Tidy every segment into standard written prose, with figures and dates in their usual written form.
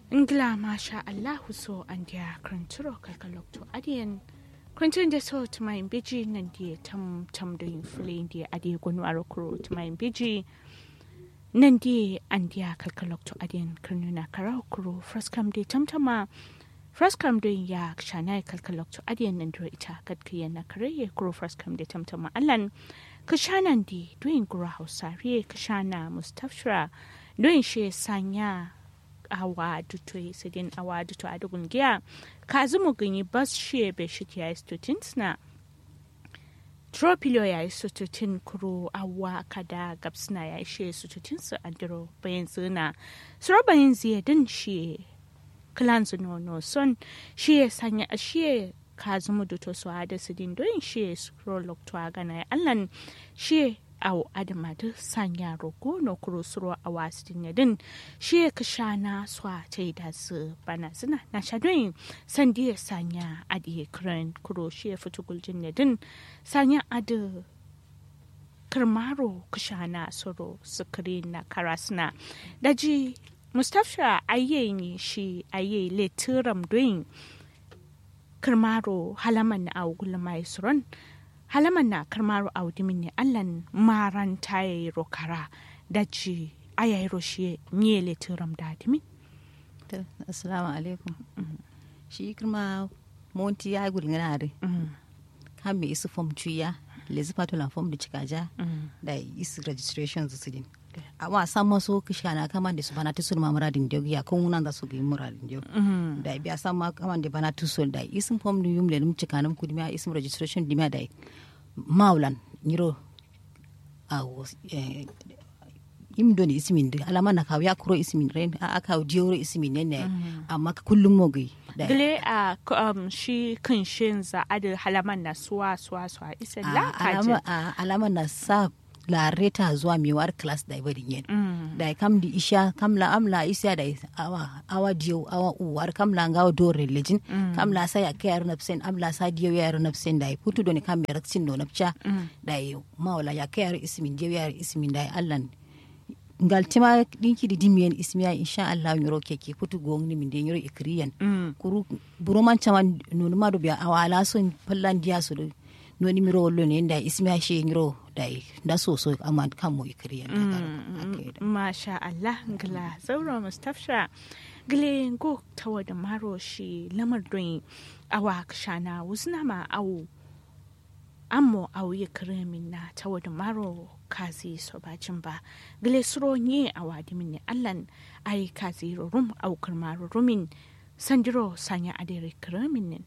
Ingla masha Allahu so and ya kranturo kalkalokto adiyan krantin da so to my biji nan dia tam doing fully dia adi gonu arokro to my biji nan dia and ya kalkalokto adiyan kranuna karakro fraskam de tamtama fraskam de ya shana kalkalokto adiyan nan dro ita kadkiyan na kare kro fraskam de tamtama allan kashanan di doing gura hausare kashana mustafshira doing she sanya awa duto sidin awa duto adugun giya kazumu ganyi bas shi be shi ya istutin sna tropilo ya istutin kuro awa kada gabsna ya shi istutin su andiro bayan zina suro bayan ziyadin shi klanzu no son shi ya sanya shi kazumu duto su ada sidin doyin shi suro lokto agana allan shi aw adama da sanya rogo no kurusuro a wasu yadin shi ya kasha na swa ta yi da su bana suna na shadoyin sandi ya sanya adi kran kuro shi ya fito guljin yadin sanya adi karmaro kasha na soro sukari na karasna daji mustapha ayyayi shi ayyayi letiram doyin karmaro halaman na awugula mai suron halaman na karmaru audimin ne allan maran taye rokara da ci ayayi roshe nyele turam da adimin. Assalamu alaikum. Shi kirma monti ya gudun ganare. Kan me isu form tuya lezi patola form da cikaja da isu registration su din. Awa san maso kishana kaman da su bana tusul ma muradin jogi ya kun nan da su bi muradin jogi da biya san ma kaman da bana tusul da isin form da yum le num cikanam kudima isin registration dima da maulan niro awo imdoni ismin da alama na kawo ya kuro ismin ren a aka jiyoro ismin ne amma kullum mogi gele a shi kan shin za a da halaman na suwa isa la kaje alama na sa la reta zuwa miwar class da ibadin yen da kam di isha kam la amla isya da awa diyo awa uwar kam la ngawa do religion kam la sa ya kayar napsen amla sa diyo ya napsen da putu do ne kam ya raksin do napcha da mawla ya kayar ismin diyo ya ismin da allan ngaltima dinki di dimiyen ismiya insha Allah yoro keke putu gongni min de yoro ikriyan kuru buroman chaman no ma do biya awala son pallan diya so no ni miro wollo ne da ismiya she ngiro dai da so amma kan mu ikriya masha Allah gla zauro mustafsha gle go tawa da maro shi lamar don awa kshana wuzna ma awu ammo awu ikrimin na tawa da maro kazi so bacin ba gle suro nye awadi min ne allan ai kazi rum au karmaro rumin sandiro sanya adere kramin ne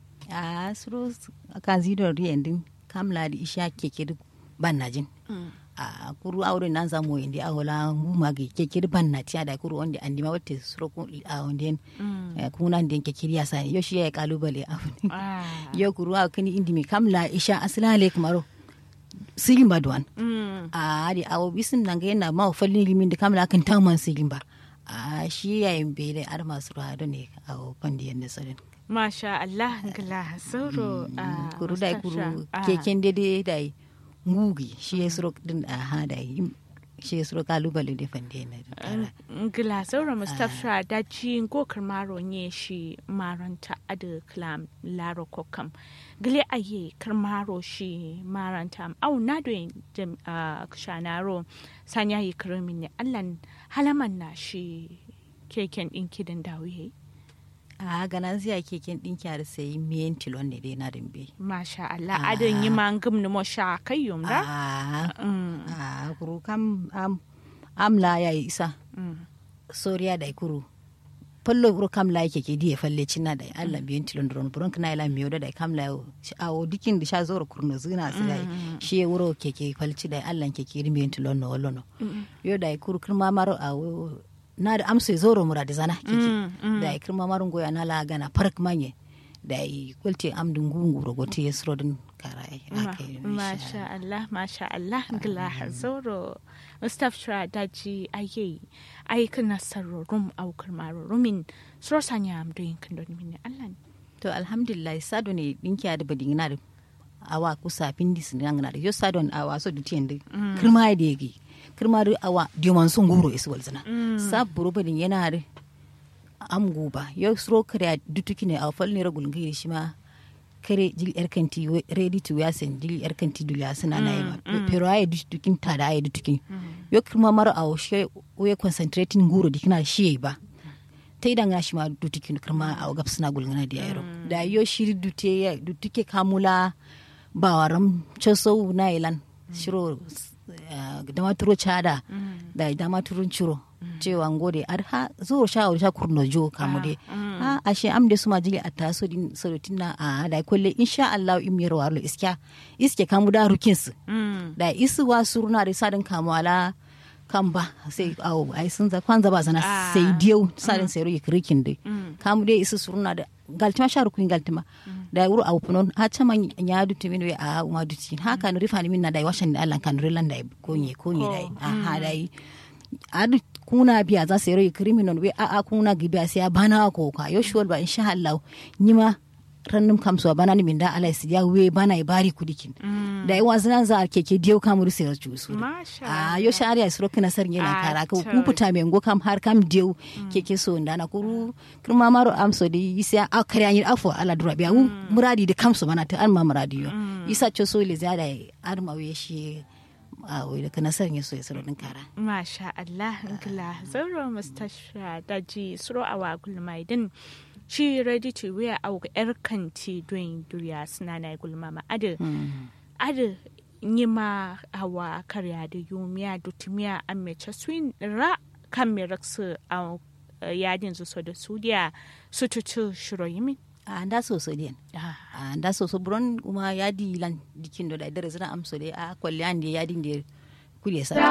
a suro kazi do riyendin kamla di isha keke bannajin a kuru aure nan zamu indi awola nguma ge kekiri bannati ada kuru onde andi ma wotte suro ko a onde kuna nden kekiri ya sai yo shi ya kalubale afuni yo kuru a kini indi mi kamla isha aslale kumaro sigin badwan a di awo bisin nan ga yana ma fallin limin da kamla kan taman sigin ba a shi ya imbe da arma suro ado ne awo pandi yanda sarin masha Allah gala sauro kuru dai kuru keken dede dai ngugi shi ya suro din a hada shi ya suro kalubale da fande na gila sauro mustapha da ci gokar maro ne shi maranta adu klam laro kokam gile aye karmaro shi maranta au na do kshanaro sanya yi krimin ne allan halaman na shi keken din kidan dawiye a ganan zai keken dinki har sai miyen tilon ne dai na dimbe masha Allah adon yi mangum ni mo sha kayyum da a kuru kam amla ya isa soriya da kuru fallo kuru kam la yake ke diye falle cinna da Allah miyen tilon dron buron kana ila miyo da kam la awo dikin da sha zoro kurno zina sai shi wuro keke falci da Allah keke miyen tilon no wallo no yo da kuru kirma maro awo na da amsa zoro muradi zana kike da kirma marun goya na la gana park manye da kulte amdun gungu rogote yesrodin karai masha Allah gla zoro mustafsha daji ayi kana sarorum au kirma rumin so sanya amdun kandon min Allah to alhamdulillah sado ne dinki da badin na awa kusa pindis ne ngana yo sadon awa so dutien kirma da yake kirma awa diman sun guro isu walzana saburo badin yana amgu ba yo sro kare dutuki ne a fal ne ragul ngai shi ma kare jil erkanti ready to wear sen jil erkanti dulya suna na yi ma pero ay dutukin ta da ay dutukin yo kirma mara a she we concentrating nguro dikina shi ba ta idan ga shi ma dutukin kirma a gab suna gulgana da yaro da yo shiri dutuke kamula ba waram choso na ilan shiro dama turo chada da dama turun churo cewa ngode ar ha zo sha kurno jo kamude ha ashe amde suma jili ataso din sodotin na a da kolle insha Allah im yero warlo iske kamuda rukinsu da isu wasurna da sadin kamala kamba sai awo ai sun za kwanza ba zana sai diyo sadin sai roki krikin dai kamude isu surna da galtima sharu kuin galtima da wuro awu punon ha chama nyaadu timin we a uma dutin ha kan rifani min na dai washan Allah kan rilan dai konye dai ha dai adu kuna biya za su yi criminal we a kuna gibiya sai bana ko ka yo shuwal ba insha Allah nima rannum kamso bana ni minda Allah ya we bana ibari kudikin da yi waznan za keke diyo kamuru sai ya cusu a yo shari'a su rokina sarni na kara ka ku puta me ngo kam har kam diyo keke so ndana kuru kirma maro amso di isa a kare yin afo ala dura biya muradi da kamso bana ta an ma muradi yo isa choso le zada arma we shi a wai da kana sanya so ya saronin kara masha Allah kila zauro mustasha daji suro awa gulmai din shi ready to wear au erkanti doing duriya suna na gulma ma ade nyima awa karya da yumiya dutumiya amecha swin ra kameraksu a yadin su so da sudiya su tutu shiro yimin a nda soso den a nda soso buron kuma yadi lan dikin do da dare zana amso de a kwalle ande yadin de kuje sa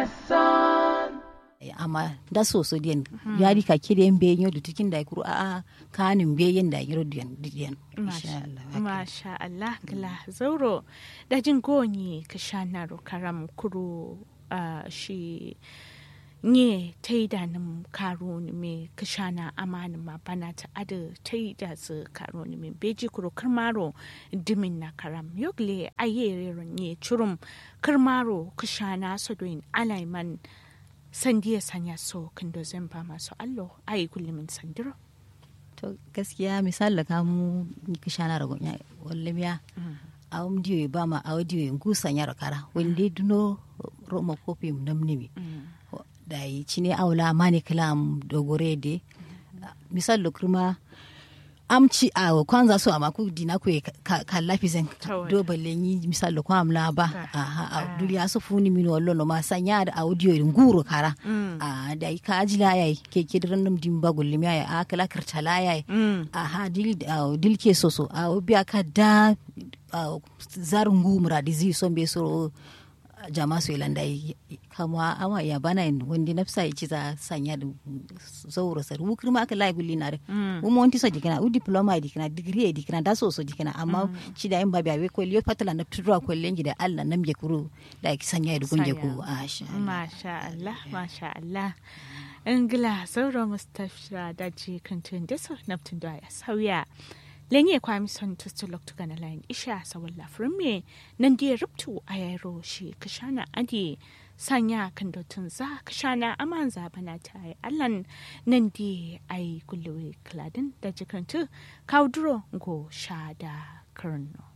amma nda soso den yadi ka kide en be nyodu tikin da kuru a kanin be yen da yiro den insha Allah masha Allah kala zauro da jin goni ka shanaro karam kuru shi nye ta yi da nan karo ni me kashana amanin ma bana ta ada ta yi da su karo ni me beji kuro karmaro dimin na karam yogle ayere nye churum karmaro kashana sodoin alaiman sandiya sanya so kando zemba masu allo ayi kullumin sandiro to gaskiya misal da kamu kashana rago nya wallamiya awum diyo ba ma awdiyo ngusa nya rakara wende duno roma kopi namnimi da yi cine aula mani kalam dogore de misal lokruma amci a kwanza so amaku dina ku ka lafisen do balle ni misal ko amla ba a duniya so funi min wallo ma sanya da audio nguro kara da ka ajila yayi ke kidran dim bagul mi yayi a kala kartala yayi dil ke soso a biya ka da zarungu muradizi so be so jama su ilanda kama ama ya bana wanda nafsa ya ci za sanya da zauro sar wukir ma aka live linare mo wonti so dikana u diploma dikana degree dikana da so dikana amma ci da in babi awe ko liyo patala na tudura ko lengi da Allah nam je kuru da ki sanya da gunje ku masha Allah ingila zauro mustafsha da ji kantun da so naftun da ya sauya lenye kwami son tustu loktu gana lain isha sawalla frumme nan dia rubtu ayaro shi kashana adi sanya kan dotun za kashana amanza bana tai allan nan dia ai kullu kladin da jikantu kaudro go shada karno